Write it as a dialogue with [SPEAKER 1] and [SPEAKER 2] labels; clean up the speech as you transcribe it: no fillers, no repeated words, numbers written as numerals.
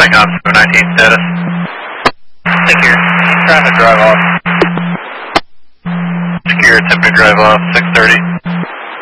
[SPEAKER 1] Saigon 719 status. Take care. He's trying to drive off. Secure, attempting to drive off, 630.